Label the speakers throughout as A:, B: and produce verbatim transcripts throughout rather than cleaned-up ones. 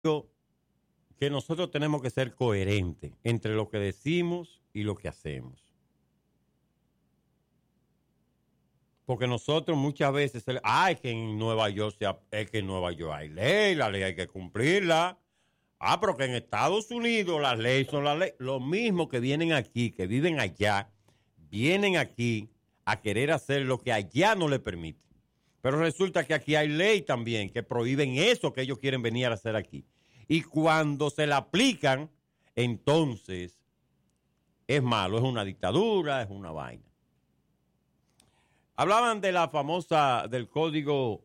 A: que nosotros tenemos que ser coherentes entre lo que decimos y lo que hacemos. Porque nosotros muchas veces, ah, es que en Nueva York, es que en Nueva York hay ley, la ley hay que cumplirla. Ah, pero que en Estados Unidos las leyes son las leyes. Lo mismo que vienen aquí, que viven allá, vienen aquí a querer hacer lo que allá no le permite. Pero resulta que aquí hay ley también que prohíben eso que ellos quieren venir a hacer aquí. Y cuando se la aplican, entonces es malo, es una dictadura, es una vaina. Hablaban de la famosa, del Código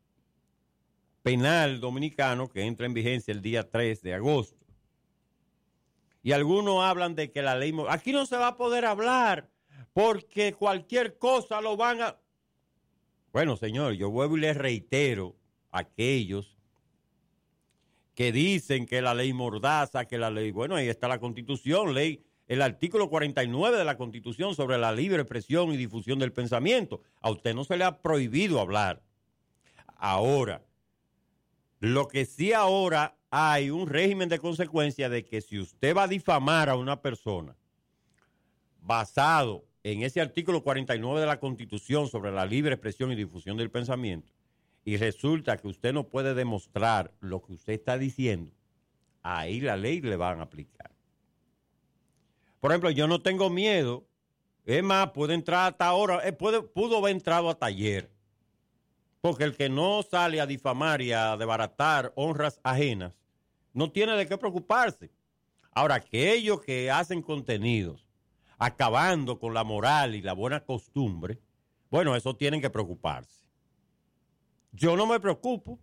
A: Penal Dominicano que entra en vigencia el día tres de agosto. Y algunos hablan de que la ley... Aquí no se va a poder hablar porque cualquier cosa lo van a... Bueno, señor, yo vuelvo y les reitero a aquellos que dicen que la ley mordaza, que la ley... Bueno, ahí está la Constitución, ley... El artículo cuarenta y nueve de la Constitución sobre la libre expresión y difusión del pensamiento. A usted no se le ha prohibido hablar. Ahora, lo que sí ahora hay un régimen de consecuencia de que si usted va a difamar a una persona basado en ese artículo cuarenta y nueve de la Constitución sobre la libre expresión y difusión del pensamiento, y resulta que usted no puede demostrar lo que usted está diciendo, ahí la ley le van a aplicar. Por ejemplo, yo no tengo miedo. Es más, puede entrar hasta ahora. Eh, puede, pudo haber entrado hasta ayer. Porque el que no sale a difamar y a desbaratar honras ajenas, no tiene de qué preocuparse. Ahora, aquellos que hacen contenidos acabando con la moral y la buena costumbre, bueno, eso tienen que preocuparse. Yo no me preocupo.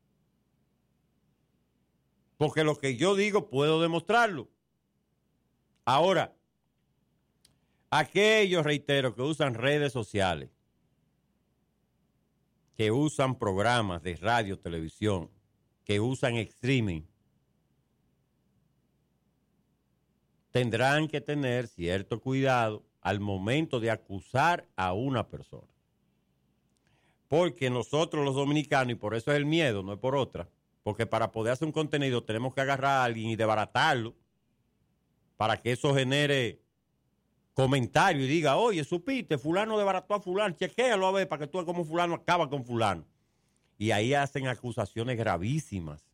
A: Porque lo que yo digo puedo demostrarlo. Ahora, aquellos, reitero, que usan redes sociales, que usan programas de radio, televisión, que usan streaming, tendrán que tener cierto cuidado al momento de acusar a una persona. Porque nosotros los dominicanos, y por eso es el miedo, no es por otra, porque para poder hacer un contenido tenemos que agarrar a alguien y desbaratarlo, para que eso genere comentario y diga, oye, supiste, fulano desbarató a fulano, chequéalo a ver para que tú veas cómo fulano acaba con fulano. Y ahí hacen acusaciones gravísimas.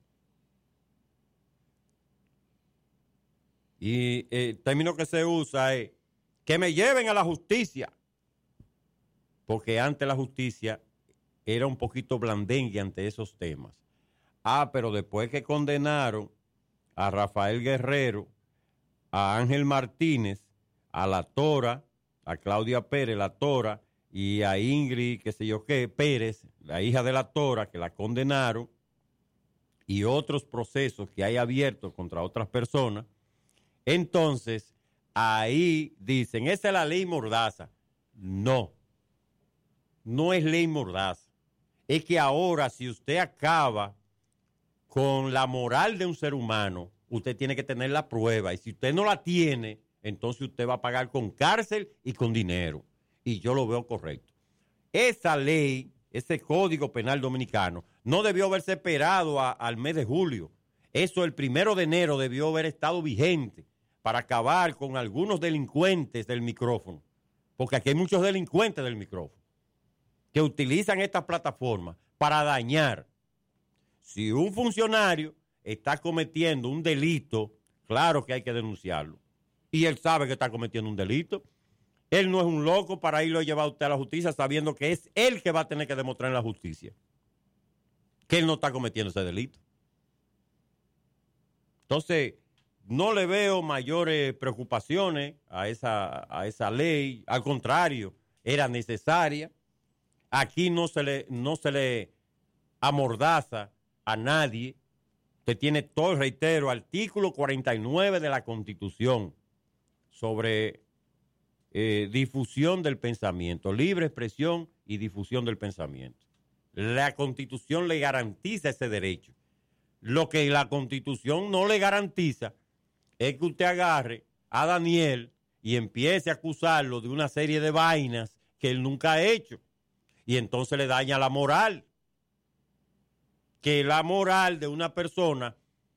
A: Y el término que se usa es que me lleven a la justicia. Porque antes la justicia era un poquito blandengue ante esos temas. Ah, pero después que condenaron a Rafael Guerrero, a Ángel Martínez, a la Tora, a Claudia Pérez, la Tora, y a Ingrid, qué sé yo qué, Pérez, la hija de la Tora, que la condenaron, y otros procesos que hay abiertos contra otras personas, entonces ahí dicen, esa es la ley mordaza. No, no es ley mordaza. Es que ahora si usted acaba con la moral de un ser humano, usted tiene que tener la prueba. Y si usted no la tiene, entonces usted va a pagar con cárcel y con dinero. Y yo lo veo correcto. Esa ley, ese Código Penal Dominicano, no debió haberse esperado a, al mes de julio. Eso el primero de enero debió haber estado vigente para acabar con algunos delincuentes del micrófono. Porque aquí hay muchos delincuentes del micrófono que utilizan estas plataformas para dañar. Si un funcionario está cometiendo un delito, claro que hay que denunciarlo. Y él sabe que está cometiendo un delito. Él no es un loco para irlo a llevar a usted a la justicia sabiendo que es él que va a tener que demostrar en la justicia que él no está cometiendo ese delito. Entonces, no le veo mayores preocupaciones a esa, a esa ley. Al contrario, era necesaria. Aquí no se le, no se le amordaza a nadie. Usted tiene todo, reitero, artículo cuarenta y nueve de la Constitución sobre eh, difusión del pensamiento, libre expresión y difusión del pensamiento. La Constitución le garantiza ese derecho. Lo que la Constitución no le garantiza es que usted agarre a Daniel y empiece a acusarlo de una serie de vainas que él nunca ha hecho. Y entonces le daña la moral. Que la moral de una persona